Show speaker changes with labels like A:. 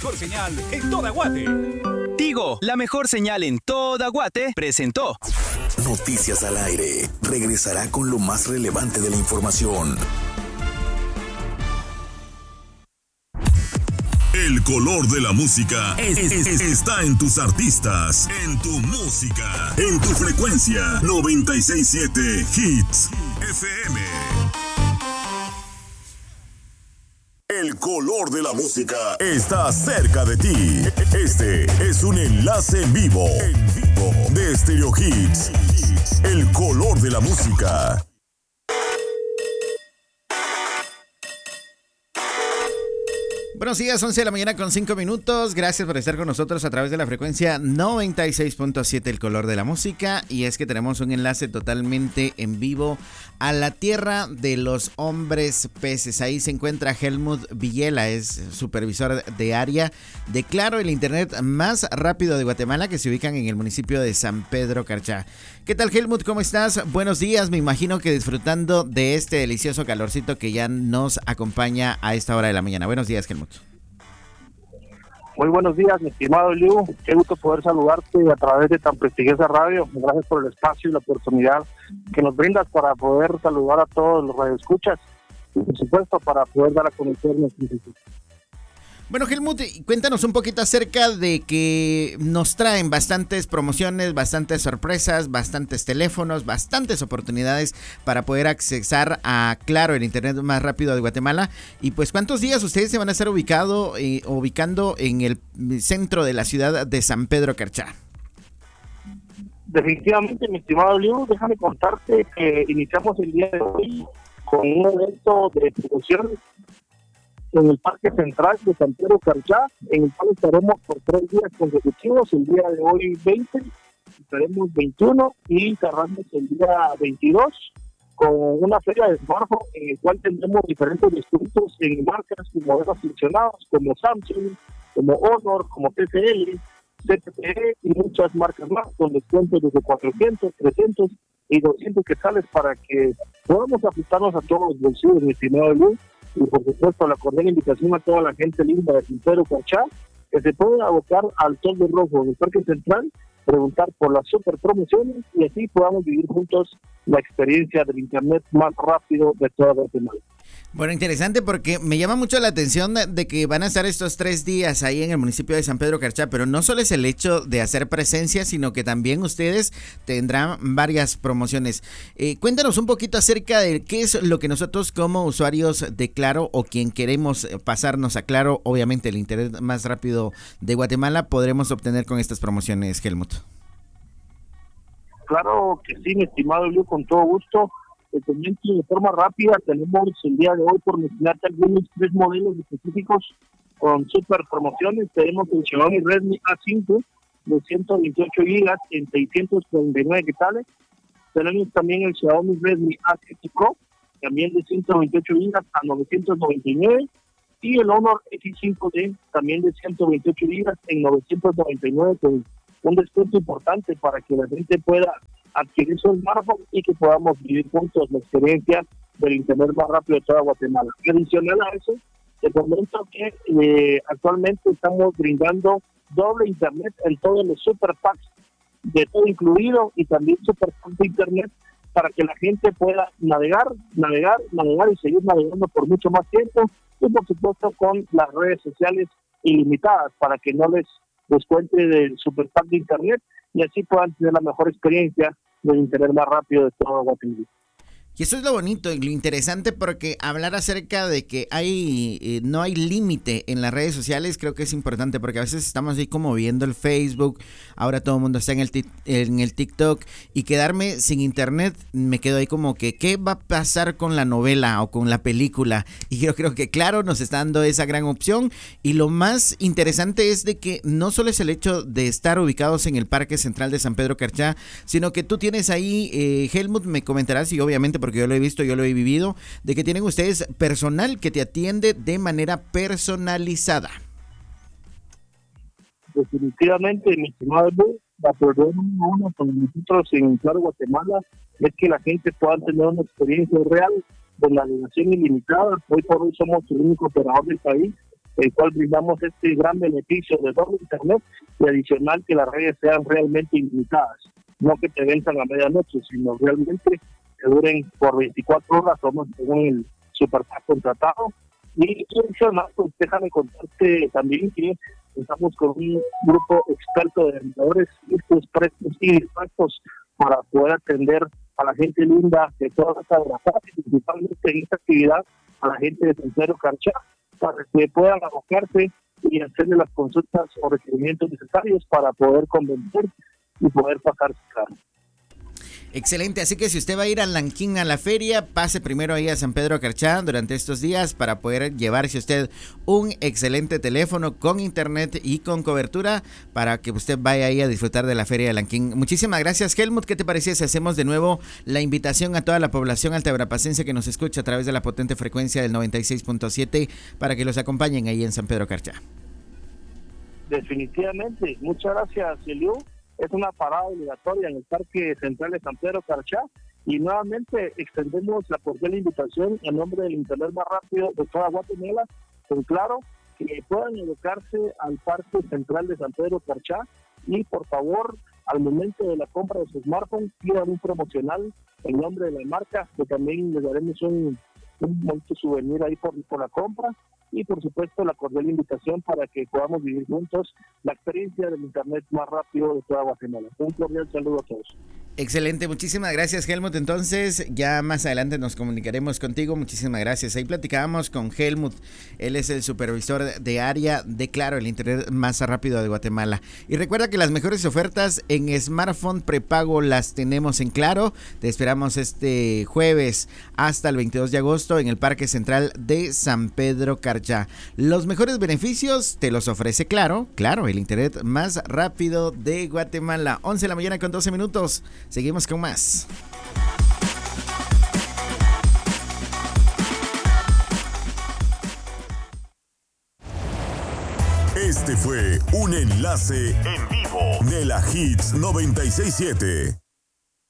A: mejor señal en toda Guate.
B: Tigo, la mejor señal en toda Guate, presentó
C: Noticias al aire. Regresará con lo más relevante de la información.
D: El color de la música está en tus artistas, en tu música, en tu frecuencia. 96.7 Hits FM. El color de la música está cerca de ti. Este es un enlace en vivo de Stereo Hits. El color de la música.
E: Buenos días, 11 de la mañana con 5 minutos. Gracias por estar con nosotros a través de la frecuencia 96.7, el color de la música. Y es que tenemos un enlace totalmente en vivo a la tierra de los hombres peces. Ahí se encuentra Helmut Villela, es supervisor de área de Claro, el internet más rápido de Guatemala, que se ubican en el municipio de San Pedro Carchá. ¿Qué tal, Helmut? ¿Cómo estás? Buenos días, me imagino que disfrutando de este delicioso calorcito que ya nos acompaña a esta hora de la mañana. Buenos días, Helmut.
F: Muy buenos días, mi estimado Eliu. Qué gusto poder saludarte a través de tan prestigiosa radio. Gracias por el espacio y la oportunidad que nos brindas para poder saludar a todos los radioescuchas y, por supuesto, para poder dar a conocer nuestro instituto.
E: Bueno, Helmut, cuéntanos un poquito acerca de que nos traen bastantes promociones, bastantes sorpresas, bastantes teléfonos, bastantes oportunidades para poder accesar a Claro, el internet más rápido de Guatemala. Y pues, ¿cuántos días ustedes se van a estar ubicando en el centro de la ciudad de San Pedro Carchá?
F: Definitivamente, mi estimado Liu, déjame contarte que iniciamos el día de hoy con un evento de promociones en el Parque Central de San Pedro Carchá, en el cual estaremos por 3 días consecutivos. El día de hoy 20, estaremos 21 y cerramos el día 22 con una feria de smartphone en el cual tendremos diferentes descuentos en marcas y modelos seleccionados como Samsung, como Honor, como TCL, ZTE y muchas marcas más, con descuentos desde 400, 300 y 200 quetzales para que podamos ajustarnos a todos los bolsillos, mi estimado Luis. Y por supuesto la cordial invitación a toda la gente linda de San Pedro Carchá que se puede abocar al Toldo Rojo del Parque Central, preguntar por las super promociones y así podamos vivir juntos la experiencia del internet más rápido de toda Guatemala.
E: Bueno, interesante porque me llama mucho la atención de que van a estar estos 3 días ahí en el municipio de San Pedro Carchá, pero no solo es el hecho de hacer presencia, sino que también ustedes tendrán varias promociones. Cuéntanos un poquito acerca de qué es lo que nosotros como usuarios de Claro o quien queremos pasarnos a Claro, obviamente el internet más rápido de Guatemala, podremos obtener con estas promociones, Helmut.
F: Claro que sí, mi estimado Luis, con todo gusto. Te comento de forma rápida, tenemos el día de hoy, por mencionarte algunos 3 modelos específicos con super promociones. Tenemos el Xiaomi Redmi A5 de 128 GB en 649 quetzales. Tenemos también el Xiaomi Redmi A7 Pro, también de 128 GB a 999. Y el Honor X5D, también de 128 GB en 999, con un descuento importante para que la gente pueda adquirir su smartphone y que podamos vivir juntos la experiencia del internet más rápido de toda Guatemala. Adicional a eso, te comento que actualmente estamos brindando doble internet en todos los super packs de todo incluido y también super packs de internet para que la gente pueda navegar y seguir navegando por mucho más tiempo y por supuesto con las redes sociales ilimitadas para que no les descuente del super pack de internet y así puedan tener la mejor experiencia del internet más rápido de todo Guatemala.
E: Y eso es lo bonito y lo interesante, porque hablar acerca de que no hay límite en las redes sociales creo que es importante, porque a veces estamos ahí como viendo el Facebook, ahora todo el mundo está en el TikTok, y quedarme sin internet me quedo ahí como que ¿qué va a pasar con la novela o con la película? Y yo creo que Claro nos está dando esa gran opción, y lo más interesante es de que no solo es el hecho de estar ubicados en el Parque Central de San Pedro Carchá, sino que tú tienes ahí, Helmut, me comentarás, y obviamente porque yo lo he visto, yo lo he vivido, de que tienen ustedes personal que te atiende de manera personalizada.
F: Definitivamente, mi estimado Luis, la prioridad número 1 con nosotros en Claro Guatemala es que la gente pueda tener una experiencia real de la navegación ilimitada. Hoy por hoy somos el único operador del país el cual brindamos este gran beneficio de doble internet y adicional que las redes sean realmente ilimitadas, no que te venzan a medianoche, sino realmente que duren por 24 horas como según el superpack contratado. Y adicional, pues déjame contarte también que estamos con un grupo experto de vendedores listos, prestos y dispuestos para poder atender a la gente linda de toda esta grafada, principalmente en esta actividad a la gente de San Pedro Carchá, para que puedan abocarse y hacerle las consultas o requerimientos necesarios para poder convencer y poder pasar su carro.
E: Excelente, así que si usted va a ir a Lanquín a la feria, pase primero ahí a San Pedro Carchá durante estos días para poder llevarse usted un excelente teléfono con internet y con cobertura para que usted vaya ahí a disfrutar de la feria de Lanquín. Muchísimas gracias, Helmut. ¿Qué te parecía si hacemos de nuevo la invitación a toda la población altaverapacense que nos escucha a través de la potente frecuencia del 96.7 para que los acompañen ahí en San Pedro Carchá?
F: Definitivamente, muchas gracias, Eliu. Es una parada obligatoria en el Parque Central de San Pedro Carchá y nuevamente extendemos la cordial invitación en nombre del internet más rápido de toda Guatemala, con claro que puedan educarse al Parque Central de San Pedro Carchá y por favor al momento de la compra de su smartphone pidan un promocional en nombre de la marca, que también les daremos un bonito souvenir ahí por la compra. Y por supuesto la cordial invitación para que podamos vivir juntos la experiencia del internet más rápido de toda Guatemala. Un cordial saludo a todos.
E: Excelente, muchísimas gracias, Helmut. Entonces ya más adelante nos comunicaremos contigo. Muchísimas gracias. Ahí platicábamos con Helmut. Él es el supervisor de área de Claro, el internet más rápido de Guatemala. Y recuerda que las mejores ofertas en smartphone prepago las tenemos en Claro. Te esperamos este jueves hasta el 22 de agosto en el Parque Central de San Pedro Carchá. Los mejores beneficios te los ofrece Claro, el internet más rápido de Guatemala. 11 de la mañana con 12 minutos. Seguimos con más.
D: Este fue un enlace en vivo de la Hits 96.7.